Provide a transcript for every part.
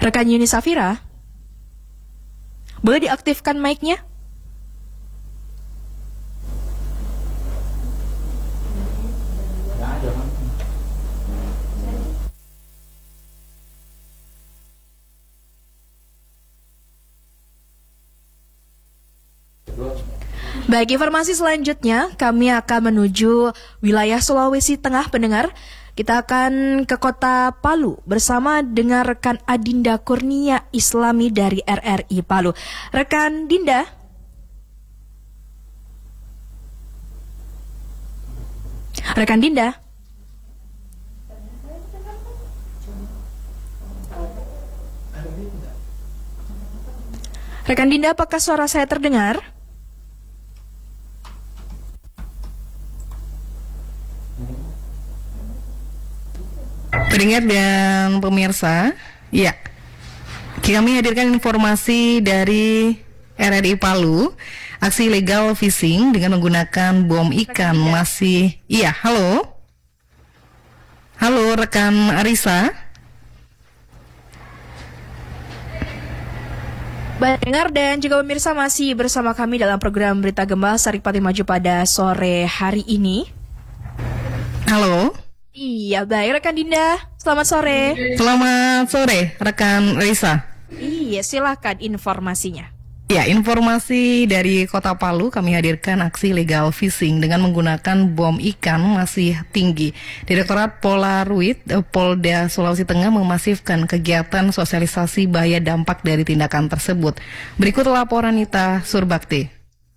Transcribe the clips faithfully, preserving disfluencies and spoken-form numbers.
Rekan Yuni Safira, boleh diaktifkan mic-nya? Baik, informasi selanjutnya kami akan menuju wilayah Sulawesi Tengah, pendengar. Kita akan ke kota Palu bersama dengan rekan Adinda Kurnia Islami dari R R I Palu. Rekan Dinda. Rekan Dinda. Rekan Dinda, apakah suara saya terdengar? Pendengar dan pemirsa, ya, kami hadirkan informasi dari R R I Palu. Aksi illegal fishing dengan menggunakan bom ikan masih, iya, halo, halo rekan Arisa. Pendengar dan juga pemirsa, masih bersama kami dalam program Berita Gembala Saripati Maju pada sore hari ini. Halo. Iya, baik rekan Dinda. Selamat sore. Selamat sore rekan Risa. Iya, silakan informasinya. Ya, informasi dari Kota Palu kami hadirkan aksi legal fishing dengan menggunakan bom ikan masih tinggi. Direktorat Polaruit Polda Sulawesi Tengah memasifkan kegiatan sosialisasi bahaya dampak dari tindakan tersebut. Berikut laporan Nita Surbakti.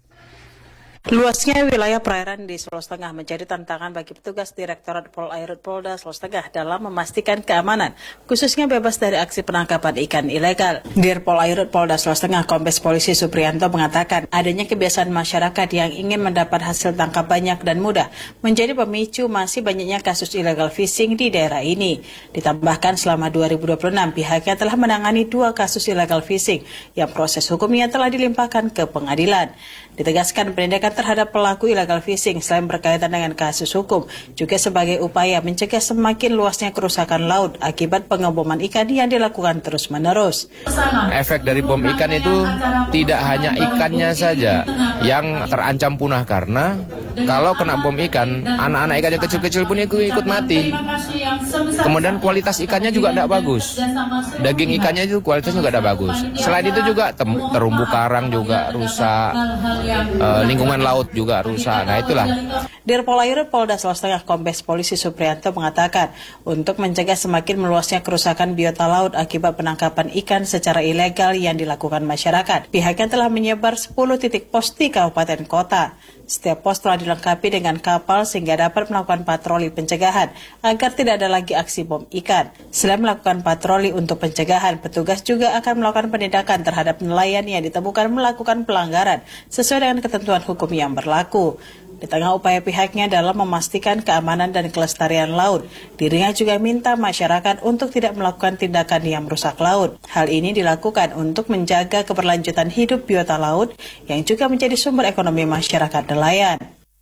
Luasnya wilayah perairan di Sulawesi Tengah menjadi tantangan bagi petugas Direktorat Polairut Polda Sulawesi Tengah dalam memastikan keamanan, khususnya bebas dari aksi penangkapan ikan ilegal. Dir Polairut Polda Sulawesi Tengah Kombes Polisi Suprianto mengatakan adanya kebiasaan masyarakat yang ingin mendapat hasil tangkap banyak dan mudah menjadi pemicu masih banyaknya kasus illegal fishing di daerah ini. Ditambahkan selama dua ribu dua puluh enam pihaknya telah menangani dua kasus illegal fishing yang proses hukumnya telah dilimpahkan ke pengadilan. Ditegaskan penindakan terhadap pelaku illegal fishing selain berkaitan dengan kasus hukum, juga sebagai upaya mencegah semakin luasnya kerusakan laut akibat pengeboman ikan yang dilakukan terus-menerus. Efek dari bom ikan itu tidak hanya ikannya saja yang terancam punah, karena kalau kena bom ikan, anak-anak ikannya kecil-kecil pun ikut, ikut mati. Kemudian kualitas ikannya juga tidak bagus. Daging ikannya itu kualitasnya juga tidak bagus. Selain itu juga terumbu karang juga rusak. Uh, lingkungan laut juga rusak. Nah, itulah. Dir Polairut Polda Sulawesi Tengah Kombes Polisi Suprianto mengatakan untuk mencegah semakin meluasnya kerusakan biota laut akibat penangkapan ikan secara ilegal yang dilakukan masyarakat, pihaknya telah menyebar sepuluh titik pos di kabupaten kota. Setiap pos telah dilengkapi dengan kapal sehingga dapat melakukan patroli pencegahan agar tidak ada lagi aksi bom ikan. Selain melakukan patroli untuk pencegahan, petugas juga akan melakukan penindakan terhadap nelayan yang ditemukan melakukan pelanggaran sesuai dengan ketentuan hukum yang berlaku. Di tengah upaya pihaknya dalam memastikan keamanan dan kelestarian laut, dirinya juga minta masyarakat untuk tidak melakukan tindakan yang merusak laut. Hal ini dilakukan untuk menjaga keberlanjutan hidup biota laut yang juga menjadi sumber ekonomi masyarakat nelayan.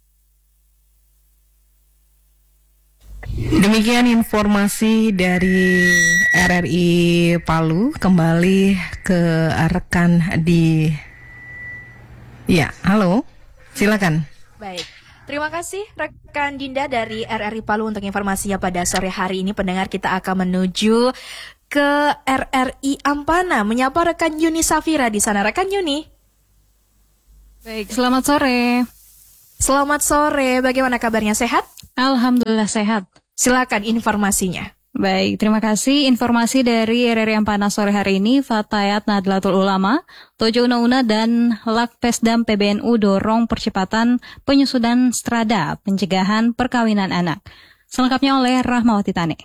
Demikian informasi dari R R I Palu. Kembali ke rekan di... Ya, halo, silakan. Baik, terima kasih rekan Dinda dari R R I Palu untuk informasinya pada sore hari ini. Pendengar, kita akan menuju ke R R I Ampana, menyapa rekan Yuni Safira di sana. Rekan Yuni. Baik, selamat sore. Selamat sore, bagaimana kabarnya, sehat? Alhamdulillah sehat. Silakan informasinya. Baik, terima kasih. Informasi dari R R I Ampana sore hari ini, Fatayat Nahdlatul Ulama, Tojo Una-Una dan Lakpesdam P B N U dorong percepatan penyusunan strada pencegahan perkawinan anak. Selengkapnya oleh Rahmawati Tane.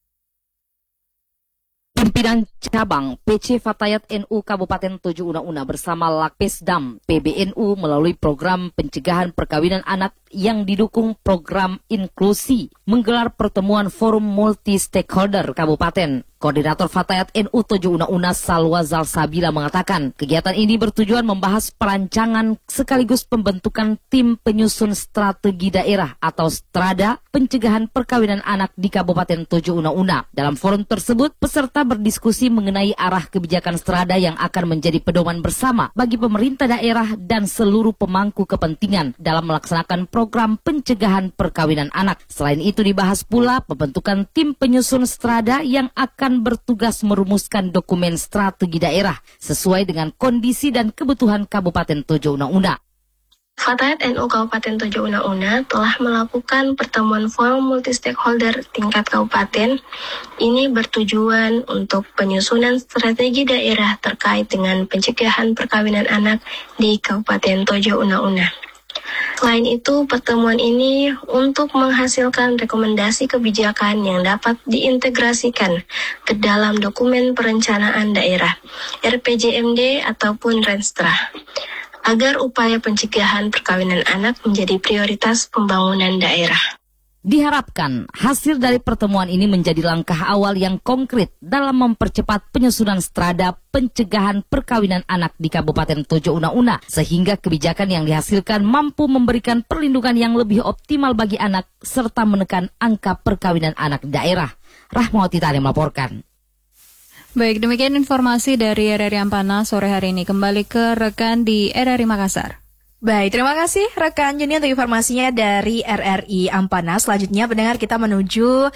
Pimpinan cabang P C Fatayat N U Kabupaten Tojo Una-Una bersama Lakpesdam P B N U melalui program pencegahan perkawinan anak yang didukung program inklusi menggelar pertemuan forum multi stakeholder Kabupaten. Koordinator Fatayat N U Tojo Una Una Salwa Zalsabila mengatakan kegiatan ini bertujuan membahas perancangan sekaligus pembentukan tim penyusun strategi daerah atau Strada pencegahan perkawinan anak di Kabupaten Tojo Una Una. Dalam forum tersebut, peserta berdiskusi mengenai arah kebijakan Strada yang akan menjadi pedoman bersama bagi pemerintah daerah dan seluruh pemangku kepentingan dalam melaksanakan program pencegahan perkawinan anak. Selain itu dibahas pula pembentukan tim penyusun Strada yang akan bertugas merumuskan dokumen strategi daerah sesuai dengan kondisi dan kebutuhan Kabupaten Tojo Una Una. Fatayat N U Kabupaten Tojo Una Una telah melakukan pertemuan forum multi stakeholder tingkat kabupaten. Ini bertujuan untuk penyusunan strategi daerah terkait dengan pencegahan perkawinan anak di Kabupaten Tojo Una Una. Selain itu, pertemuan ini untuk menghasilkan rekomendasi kebijakan yang dapat diintegrasikan ke dalam dokumen perencanaan daerah, R P J M D ataupun Renstra, agar upaya pencegahan perkawinan anak menjadi prioritas pembangunan daerah. Diharapkan hasil dari pertemuan ini menjadi langkah awal yang konkret dalam mempercepat penyusunan strada pencegahan perkawinan anak di Kabupaten Tojo Una Una, sehingga kebijakan yang dihasilkan mampu memberikan perlindungan yang lebih optimal bagi anak serta menekan angka perkawinan anak di daerah. Rahmawati Tani melaporkan. Baik, demikian informasi dari R R I Ampana sore hari ini. Kembali ke rekan di R R I Makassar. Baik, terima kasih rekan Juni untuk informasinya dari R R I Ampana. Selanjutnya pendengar kita menuju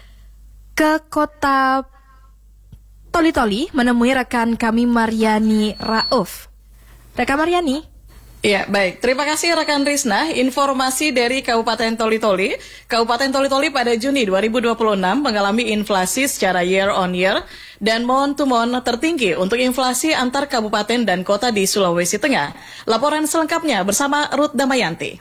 ke kota Toli-Toli menemui rekan kami Mariani Rauf. Rekan Mariani. Ya, baik. Terima kasih rekan Risna. Informasi dari Kabupaten Toli-Toli. Kabupaten Toli-Toli pada Juni dua ribu dua puluh enam mengalami inflasi secara year on year dan month to month tertinggi untuk inflasi antar kabupaten dan kota di Sulawesi Tengah. Laporan selengkapnya bersama Ruth Damayanti.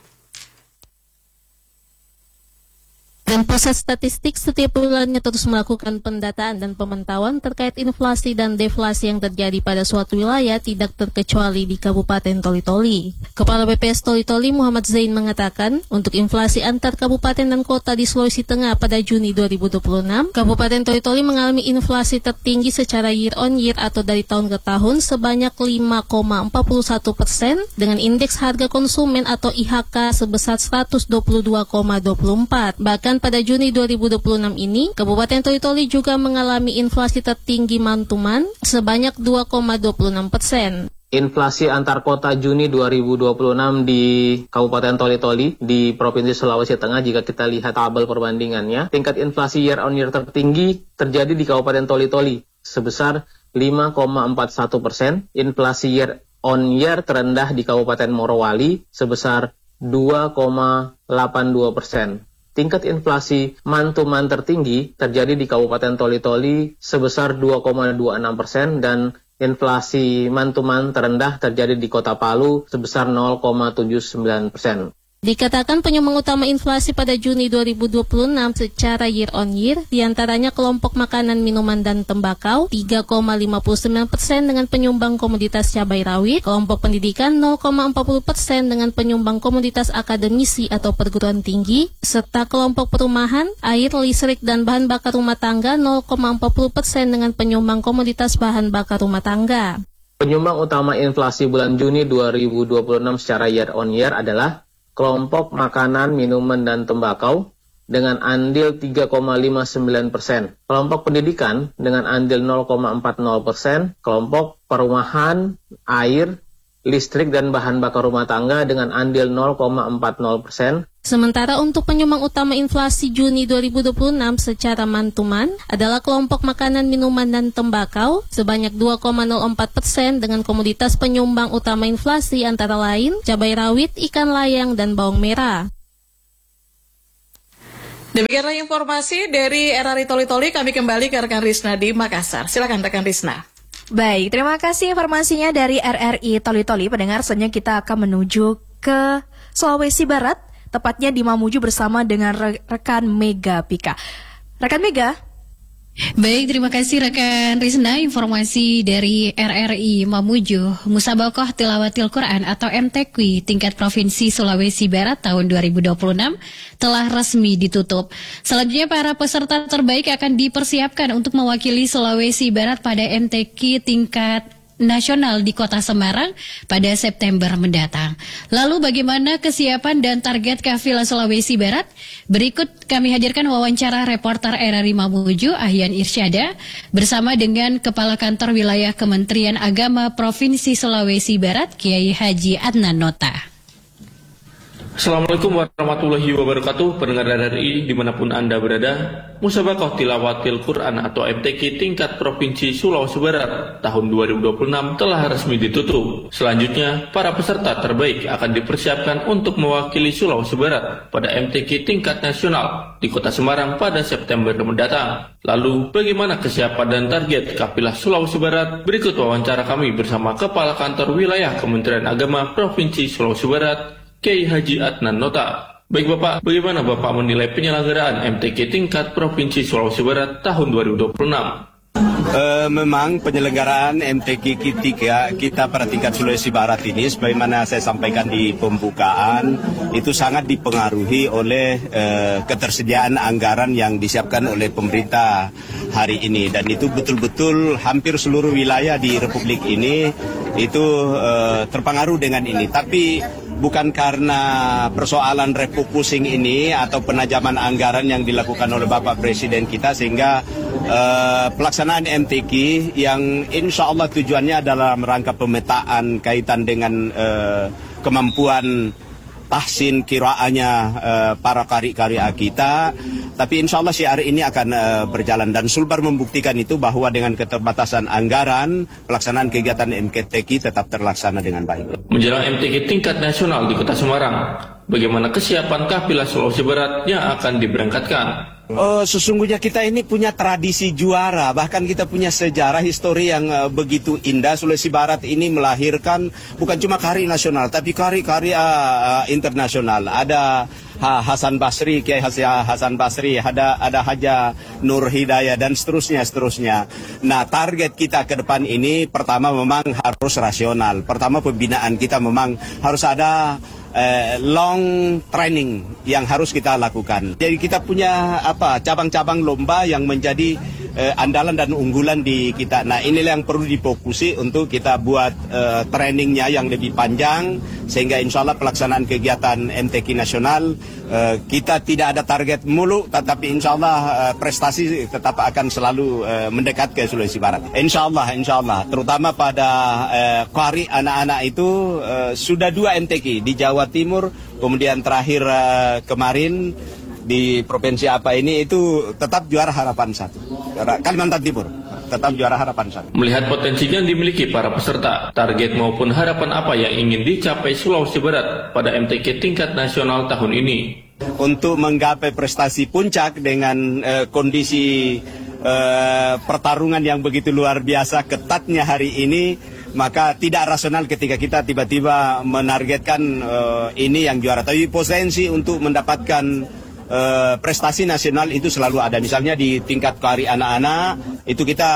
Dan Pusat Statistik setiap bulannya terus melakukan pendataan dan pemantauan terkait inflasi dan deflasi yang terjadi pada suatu wilayah, tidak terkecuali di Kabupaten Toli-Toli. Kepala B P S Toli-Toli Muhammad Zain mengatakan, untuk inflasi antar kabupaten dan kota di Sulawesi Tengah pada Juni dua ribu dua puluh enam, Kabupaten Toli-Toli mengalami inflasi tertinggi secara year on year atau dari tahun ke tahun sebanyak lima koma empat satu persen dengan indeks harga konsumen atau I H K sebesar seratus dua puluh dua koma dua empat. Bahkan pada Juni dua ribu dua puluh enam ini, Kabupaten Toli-Toli juga mengalami inflasi tertinggi mantuman sebanyak dua koma dua enam persen. Inflasi antar kota Juni dua ribu dua puluh enam di Kabupaten Toli-Toli di Provinsi Sulawesi Tengah, jika kita lihat tabel perbandingannya, tingkat inflasi year on year tertinggi terjadi di Kabupaten Toli-Toli sebesar lima koma empat satu persen. Inflasi year on year terendah di Kabupaten Morowali sebesar dua koma delapan dua persen. Tingkat inflasi man-to-man tertinggi terjadi di Kabupaten Toli-Toli sebesar dua koma dua enam persen dan inflasi man-to-man terendah terjadi di Kota Palu sebesar nol koma tujuh sembilan persen. Dikatakan penyumbang utama inflasi pada Juni dua ribu dua puluh enam secara year on year diantaranya kelompok makanan, minuman, dan tembakau tiga koma lima sembilan persen dengan penyumbang komoditas cabai rawit, kelompok pendidikan nol koma empat puluh persen dengan penyumbang komoditas akademisi atau perguruan tinggi, serta kelompok perumahan, air, listrik, dan bahan bakar rumah tangga nol koma empat puluh persen dengan penyumbang komoditas bahan bakar rumah tangga. Penyumbang utama inflasi bulan Juni dua ribu dua puluh enam secara year on year adalah kelompok makanan, minuman, dan tembakau dengan andil tiga koma lima sembilan persen. Kelompok pendidikan dengan andil nol koma empat nol persen. Kelompok perumahan, air, listrik, dan bahan bakar rumah tangga dengan andil nol koma empat nol persen. Sementara untuk penyumbang utama inflasi Juni dua ribu dua puluh enam secara man-to-man adalah kelompok makanan, minuman, dan tembakau sebanyak dua koma nol empat persen dengan komoditas penyumbang utama inflasi antara lain cabai rawit, ikan layang, dan bawang merah. Demikianlah informasi dari R R I Toli-Toli. Kami kembali ke rekan Risna di Makassar. Silakan rekan Risna. Baik, terima kasih informasinya dari R R I Toli-Toli. Pendengar, selanjutnya kita akan menuju ke Sulawesi Barat, tepatnya di Mamuju bersama dengan re- rekan Mega Pika. Rekan Mega, Baik, terima kasih rekan Rizna. Informasi dari R R I Mamuju, Musabakoh Tilawatil Quran atau M T Q tingkat Provinsi Sulawesi Barat tahun dua ribu dua puluh enam telah resmi ditutup. Selanjutnya para peserta terbaik akan dipersiapkan untuk mewakili Sulawesi Barat pada M T Q tingkat nasional di Kota Semarang pada September mendatang. Lalu bagaimana kesiapan dan target kafilah Sulawesi Barat? Berikut kami hadirkan wawancara reporter R R I Mamuju Ahyan Irsyada bersama dengan Kepala Kantor Wilayah Kementerian Agama Provinsi Sulawesi Barat Kiai Haji Adnan Nota. Assalamualaikum warahmatullahi wabarakatuh, pendengar R R I dimanapun Anda berada. Musabakoh Tilawatil Quran atau M T Q tingkat Provinsi Sulawesi Barat tahun dua ribu dua puluh enam telah resmi ditutup. Selanjutnya, para peserta terbaik akan dipersiapkan untuk mewakili Sulawesi Barat pada M T Q tingkat nasional di Kota Semarang pada September mendatang. Lalu, bagaimana kesiapan dan target kafilah Sulawesi Barat? Berikut wawancara kami bersama Kepala Kantor Wilayah Kementerian Agama Provinsi Sulawesi Barat Kiai Haji Adnan Nota. Baik Bapak, bagaimana Bapak menilai penyelenggaraan M T Q tingkat Provinsi Sulawesi Barat tahun dua ribu dua puluh enam? Uh, memang penyelenggaraan M T Q kita, kita pada tingkat Sulawesi Barat ini, sebagaimana saya sampaikan di pembukaan, itu sangat dipengaruhi oleh uh, ketersediaan anggaran yang disiapkan oleh pemerintah hari ini. Dan itu betul-betul hampir seluruh wilayah di Republik ini itu uh, terpengaruh dengan ini. Tapi bukan karena persoalan refocusing ini atau penajaman anggaran yang dilakukan oleh Bapak Presiden kita sehingga uh, pelaksanaan M T Q yang insya Allah tujuannya adalah rangka pemetaan kaitan dengan uh, kemampuan tahsin kiraannya uh, para kari-kari kita, tapi insya Allah syiar ini akan uh, berjalan dan Sulbar membuktikan itu bahwa dengan keterbatasan anggaran pelaksanaan kegiatan M T Q tetap terlaksana dengan baik. Menjelang M T Q tingkat nasional di Kota Semarang, bagaimana kesiapan kafilah Sulawesi Barat yang akan diberangkatkan? Oh, sesungguhnya kita ini punya tradisi juara, bahkan kita punya sejarah histori yang uh, begitu indah. Sulawesi Barat ini melahirkan bukan cuma kari nasional, tapi kari-kari uh, internasional. Ada ha, Hasan Basri, Kiai Hasan Basri, ada ada Haja Nur Hidayah dan seterusnya seterusnya. Nah, target kita ke depan ini pertama memang harus rasional. Pertama pembinaan kita memang harus ada Uh, long training yang harus kita lakukan. Jadi kita punya apa cabang-cabang lomba yang menjadi uh, andalan dan unggulan di kita. Nah, inilah yang perlu difokusi untuk kita buat uh, trainingnya yang lebih panjang sehingga insya Allah pelaksanaan kegiatan M T Q nasional uh, kita tidak ada target mulu, tetapi insya Allah uh, prestasi tetap akan selalu uh, mendekat ke Sulawesi Barat. Insya Allah, insya Allah, terutama pada uh, qari anak-anak itu uh, sudah dua M T Q di Jawa Timur, kemudian terakhir uh, kemarin di provinsi apa ini itu tetap juara harapan satu, Kalimantan Timur tetap juara harapan satu. Melihat potensi yang dimiliki para peserta, target maupun harapan apa yang ingin dicapai Sulawesi Barat pada M T Q tingkat nasional tahun ini? Untuk menggapai prestasi puncak dengan uh, kondisi uh, pertarungan yang begitu luar biasa ketatnya hari ini, maka tidak rasional ketika kita tiba-tiba menargetkan uh, ini yang juara. Tapi potensi untuk mendapatkan uh, prestasi nasional itu selalu ada. Misalnya di tingkat kari anak-anak, itu kita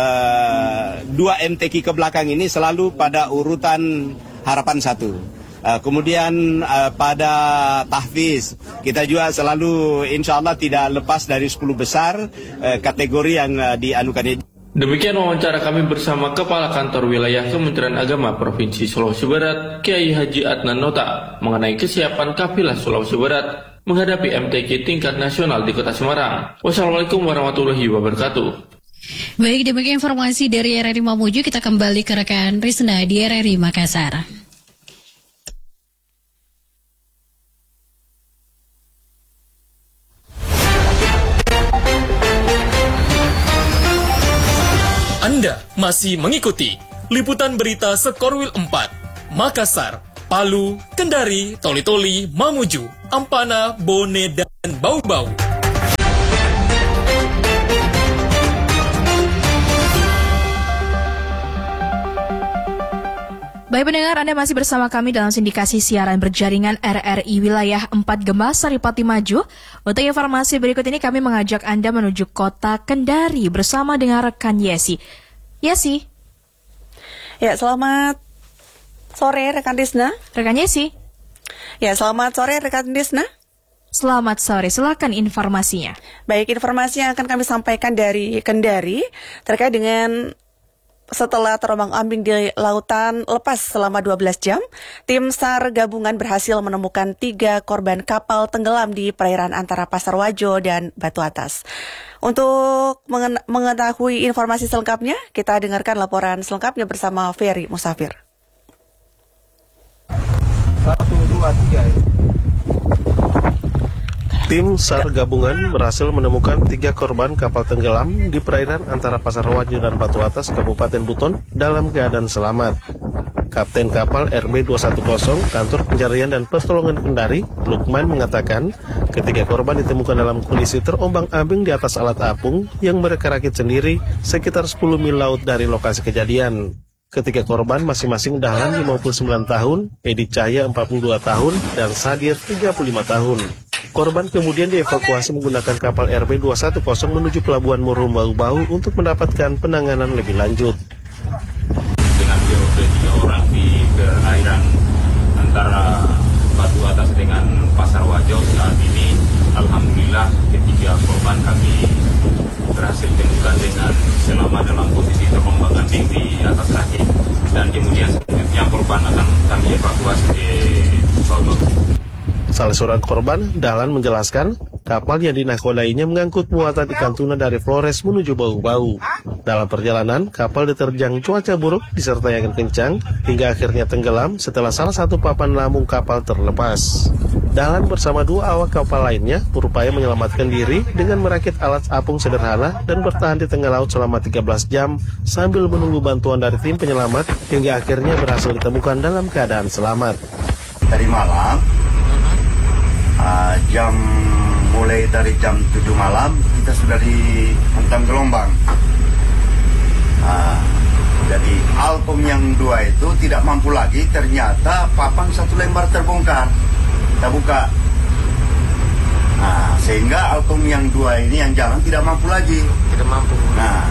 uh, dua M T Q ke belakang ini selalu pada urutan harapan satu. Uh, kemudian uh, pada tahfiz, kita juga selalu insya Allah tidak lepas dari sepuluh besar uh, kategori yang uh, dianukan. Demikian wawancara kami bersama Kepala Kantor Wilayah Kementerian Agama Provinsi Sulawesi Barat, Kiai Haji Adnan Nota, mengenai kesiapan kafilah Sulawesi Barat menghadapi M T Q tingkat nasional di Kota Semarang. Wassalamualaikum warahmatullahi wabarakatuh. Baik, demikian informasi dari R R I Mamuju. Kita kembali ke rekan Rizna di R R I Makassar. Anda masih mengikuti liputan berita Sekorwil empat, Makassar, Palu, Kendari, Toli-Toli, Mamuju, Ampana, Bone, dan Bau-Bau. Baik pendengar, Anda masih bersama kami dalam sindikasi siaran berjaringan R R I Wilayah empat Gembas Saripati Maju. Untuk informasi berikut ini kami mengajak Anda menuju kota Kendari bersama dengan rekan Yesi. Yesi. Ya, selamat sore rekan Disna. Rekan Yesi. Ya, selamat sore rekan Disna. Selamat sore, silakan informasinya. Baik, informasi yang akan kami sampaikan dari Kendari terkait dengan setelah terombang-ambing di lautan lepas selama dua belas jam, tim SAR gabungan berhasil menemukan tiga korban kapal tenggelam di perairan antara Pasar Wajo dan Batu Atas. Untuk mengetahui informasi selengkapnya, kita dengarkan laporan selengkapnya bersama Ferry Musafir. Satu, dua, tiga. Tim SAR gabungan berhasil menemukan tiga korban kapal tenggelam di perairan antara Pasar Wajo dan Batu Atas, Kabupaten Buton dalam keadaan selamat. Kapten kapal R B dua satu nol, Kantor Pencarian dan Pertolongan Kendari, Lukman mengatakan ketiga korban ditemukan dalam kondisi terombang-ambing di atas alat apung yang mereka rakit sendiri sekitar sepuluh mil laut dari lokasi kejadian. Ketiga korban masing-masing Dahlan lima puluh sembilan tahun, Edi Cahya empat puluh dua tahun, dan Sadir tiga puluh lima tahun. Korban kemudian dievakuasi menggunakan kapal R B dua satu nol menuju Pelabuhan Murum Bau-Bau untuk mendapatkan penanganan lebih lanjut. Dengan geografi tiga orang di perairan antara Batu Atas dengan Pasar Wajo saat ini, alhamdulillah ketiga korban kami berhasil ditemukan dengan selamat dalam posisi terombang-ambing di atas rakit, dan kemudian selanjutnya korban akan kami evakuasi di Bau-Bau. Salah seorang korban, Dahlan, menjelaskan kapal yang dinakodainya mengangkut muatan ikan tuna dari Flores menuju Bau-Bau. Dalam perjalanan, kapal diterjang cuaca buruk disertai angin kencang hingga akhirnya tenggelam setelah salah satu papan lambung kapal terlepas. Dahlan bersama dua awak kapal lainnya berupaya menyelamatkan diri dengan merakit alat apung sederhana dan bertahan di tengah laut selama tiga belas jam sambil menunggu bantuan dari tim penyelamat hingga akhirnya berhasil ditemukan dalam keadaan selamat. Dari malam, Uh, jam mulai dari jam tujuh malam kita sudah dihantam gelombang. Uh, jadi alkom yang dua itu tidak mampu lagi, ternyata papan satu lembar terbongkar. Kita buka. Nah, sehingga alkom yang dua ini yang jalan tidak mampu lagi. Tidak mampu. Nah,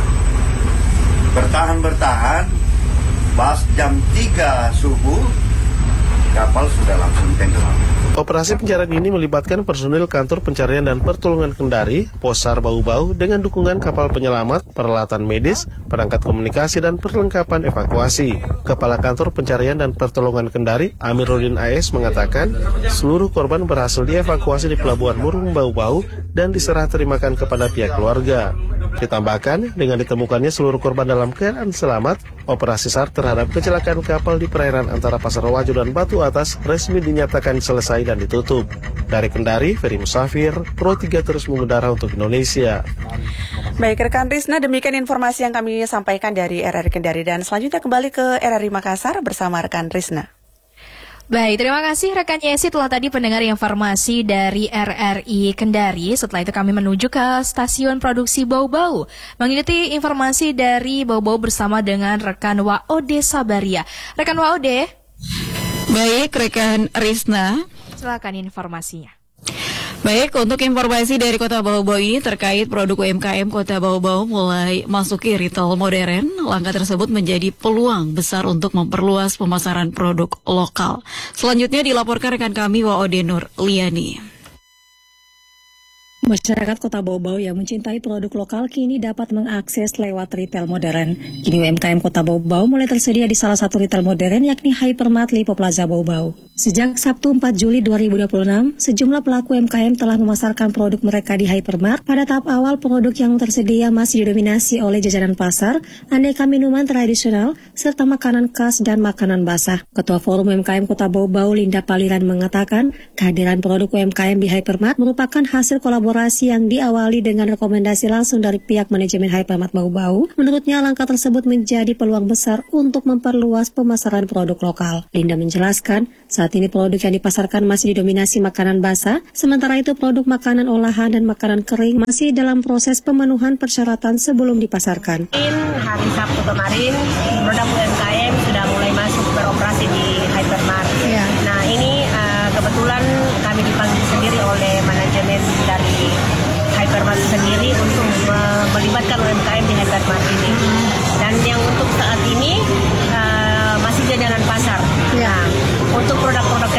bertahan-bertahan, pas jam tiga subuh kapal sudah langsung tenggelam. Operasi pencarian ini melibatkan personil Kantor Pencarian dan Pertolongan Kendari, Posar Bau-Bau dengan dukungan kapal penyelamat, peralatan medis, perangkat komunikasi, dan perlengkapan evakuasi. Kepala Kantor Pencarian dan Pertolongan Kendari, Amiruddin A S, mengatakan seluruh korban berhasil dievakuasi di Pelabuhan Murum Bau-Bau dan diserah terimakan kepada pihak keluarga. Ditambahkan, dengan ditemukannya seluruh korban dalam keadaan selamat, operasi SAR terhadap kecelakaan kapal di perairan antara Pasar Wajo dan Batu Atas resmi dinyatakan selesai dan ditutup. Dari Kendari, Ferry Musafir, Pro tiga terus mengudara untuk Indonesia. Baik, rekan Rizna, demikian informasi yang kami sampaikan dari R R I Kendari, dan selanjutnya kembali ke R R I Makassar bersama rekan Rizna. Baik, terima kasih rekan Yesi telah tadi pendengar informasi dari R R I Kendari. Setelah itu kami menuju ke stasiun produksi Bau-Bau, mengikuti informasi dari Bau-Bau bersama dengan rekan Waode Sabaria. Rekan Waode. Baik, rekan Rizna. Silakan informasinya. Baik, untuk informasi dari Kota Bau-Bau ini terkait produk U M K M Kota Bau-Bau mulai masuki retail modern, langkah tersebut menjadi peluang besar untuk memperluas pemasaran produk lokal. Selanjutnya dilaporkan rekan kami Waode Nur Liani. Masyarakat Kota Bau-Bau yang mencintai produk lokal kini dapat mengakses lewat retail modern. Kini U M K M Kota Bau-Bau mulai tersedia di salah satu retail modern yakni Hypermart Lipo Plaza Bau-Bau. Sejak Sabtu empat Juli dua ribu dua puluh enam, sejumlah pelaku U M K M telah memasarkan produk mereka di Hypermart. Pada tahap awal, produk yang tersedia masih didominasi oleh jajanan pasar, aneka minuman tradisional, serta makanan khas dan makanan basah. Ketua Forum U M K M Kota Bau-Bau, Linda Paliran, mengatakan kehadiran produk U M K M di Hypermart merupakan hasil kolaborasi yang diawali dengan rekomendasi langsung dari pihak manajemen Hypermart Bau-Bau. Menurutnya, langkah tersebut menjadi peluang besar untuk memperluas pemasaran produk lokal. Linda menjelaskan, saat ini produk yang dipasarkan masih didominasi makanan basah, sementara itu produk makanan olahan dan makanan kering masih dalam proses pemenuhan persyaratan sebelum dipasarkan. Hari Sabtu kemarin, produk U M K M sudah mulai masuk beroperasi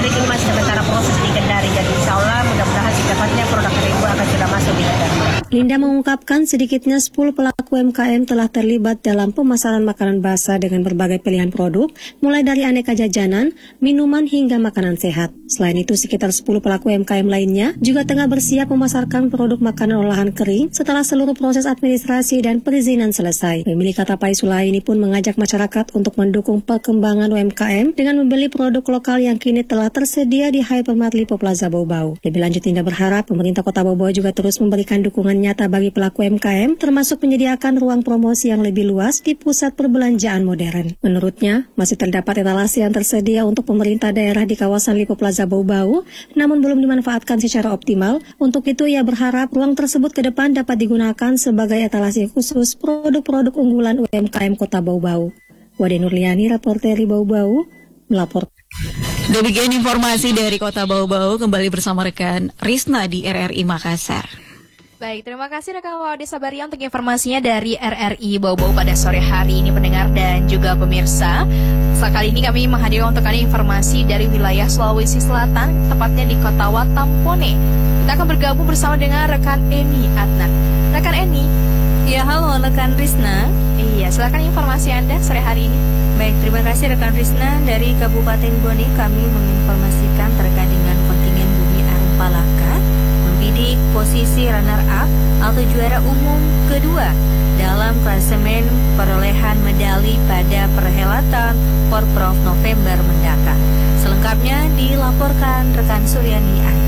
Kendari ini masih sementara proses di Kendari. Jadi insya Allah mudah-mudahan secepatnya produk Terigu akan sudah masuk di Kendari. Linda mengungkapkan sedikitnya sepuluh pelaku U M K M telah terlibat dalam pemasaran makanan basah dengan berbagai pilihan produk, mulai dari aneka jajanan, minuman hingga makanan sehat. Selain itu, sekitar sepuluh pelaku U M K M lainnya juga tengah bersiap memasarkan produk makanan olahan kering setelah seluruh proses administrasi dan perizinan selesai. Pemilik Katapai Sulai ini pun mengajak masyarakat untuk mendukung perkembangan U M K M dengan membeli produk lokal yang kini telah tersedia di Hypermart Lipo Plaza Bau-Bau. Lebih lanjut, Linda berharap pemerintah Kota Bau-Bau juga terus memberikan dukungan nyata bagi pelaku U M K M, termasuk menyediakan ruang promosi yang lebih luas di pusat perbelanjaan modern. Menurutnya, masih terdapat etalase yang tersedia untuk pemerintah daerah di kawasan Lipo Plaza Bau-Bau, namun belum dimanfaatkan secara optimal. Untuk itu, ia berharap ruang tersebut ke depan dapat digunakan sebagai etalase khusus produk-produk unggulan U M K M Kota Bau-Bau. Wade Nurliani, reporter di Bau-Bau, melapor. Demikian informasi dari Kota Bau-Bau, kembali bersama rekan Risna di R R I Makassar. Baik, terima kasih rekan Wade Sabaria untuk informasinya dari R R I Bau-Bau pada sore hari ini, pendengar dan juga pemirsa. Sekali ini kami menghadirkan untuk kalian informasi dari wilayah Sulawesi Selatan, tepatnya di Kota Watampone. Kita akan bergabung bersama dengan rekan Eni Adnan. Rekan Eni. Ya, halo rekan Risna. Iya, silakan informasi Anda sore hari ini. Baik, terima kasih rekan Risna. Dari Kabupaten Bone kami menginformasikan terkait dengan kontingen Bumi Arum Palaka membidik posisi runner-up atau juara umum kedua dalam klasemen perolehan medali pada perhelatan Porprov November mendatang. Selengkapnya dilaporkan rekan Suryani Andri.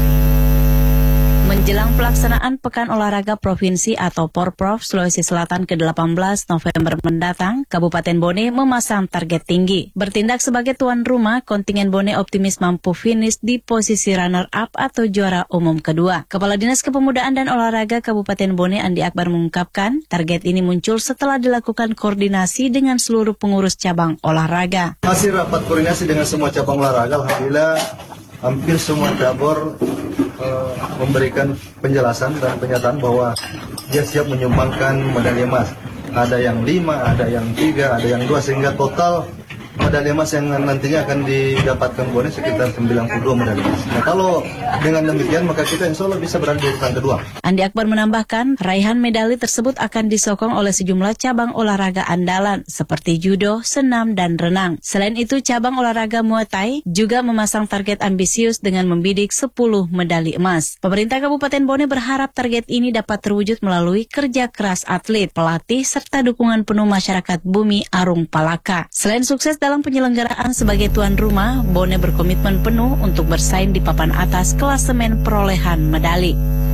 Menjelang pelaksanaan Pekan Olahraga Provinsi atau Porprov Sulawesi Selatan ke delapan belas November mendatang, Kabupaten Bone memasang target tinggi. Bertindak sebagai tuan rumah, kontingen Bone optimis mampu finish di posisi runner-up atau juara umum kedua. Kepala Dinas Kepemudaan dan Olahraga Kabupaten Bone, Andi Akbar, mengungkapkan target ini muncul setelah dilakukan koordinasi dengan seluruh pengurus cabang olahraga. Masih rapat koordinasi dengan semua cabang olahraga, alhamdulillah hampir semua cabur uh, memberikan penjelasan dan pernyataan bahwa dia siap menyumbangkan medali emas. Ada yang lima, ada yang tiga, ada yang dua, sehingga total medali emas yang nantinya akan didapatkan Bone sekitar sembilan puluh dua medali emas. Nah, kalau dengan demikian maka kita insya Allah bisa berada di urutan kedua. Andi Akbar menambahkan, raihan medali tersebut akan disokong oleh sejumlah cabang olahraga andalan seperti judo, senam, dan renang. Selain itu, cabang olahraga Muay Thai juga memasang target ambisius dengan membidik sepuluh medali emas. Pemerintah Kabupaten Bone berharap target ini dapat terwujud melalui kerja keras atlet, pelatih, serta dukungan penuh masyarakat Bumi Arum Palaka. Selain sukses dalam penyelenggaraan sebagai tuan rumah, Bone berkomitmen penuh untuk bersaing di papan atas klasemen perolehan medali.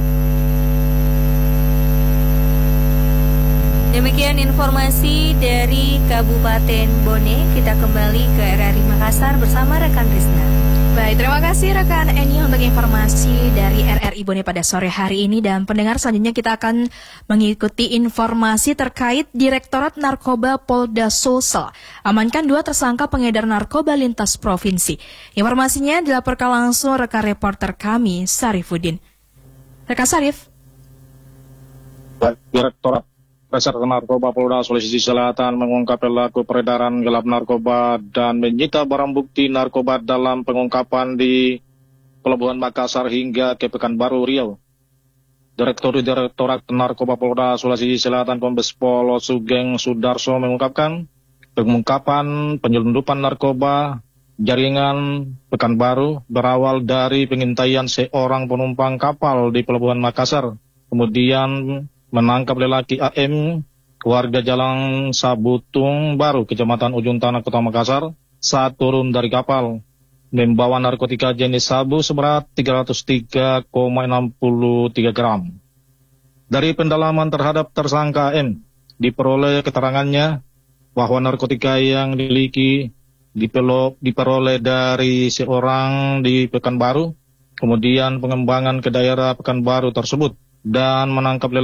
Demikian informasi dari Kabupaten Bone. Kita kembali ke R R I Makassar bersama rekan Risna. Baik, terima kasih rekan Eni untuk informasi dari R R I Bone pada sore hari ini. Dan pendengar, selanjutnya kita akan mengikuti informasi terkait Direktorat Narkoba Polda Sulsel amankan dua tersangka pengedar narkoba lintas provinsi. Informasinya dilaporkan langsung rekan reporter kami, Sarifuddin. Rekan Sarif. Direktorat Reserse Narkoba Polda Sulawesi Selatan mengungkap pelaku peredaran gelap narkoba dan menyita barang bukti narkoba dalam pengungkapan di Pelabuhan Makassar hingga ke Pekanbaru Riau. Direktur Direktorat Narkoba Polda Sulawesi Selatan Kombes Pol Sugeng Sudarso mengungkapkan pengungkapan penyelundupan narkoba jaringan Pekanbaru berawal dari pengintaian seorang penumpang kapal di Pelabuhan Makassar. Kemudian menangkap lelaki A M, warga Jalan Sabutung Baru, Kecamatan Ujung Tanah, Kota Makassar, saat turun dari kapal, membawa narkotika jenis sabu seberat tiga ratus tiga koma enam tiga gram. Dari pendalaman terhadap tersangka A M, diperoleh keterangannya bahwa narkotika yang dimiliki diperoleh dari seorang di Pekanbaru, kemudian pengembangan ke daerah Pekanbaru tersebut, dan menangkap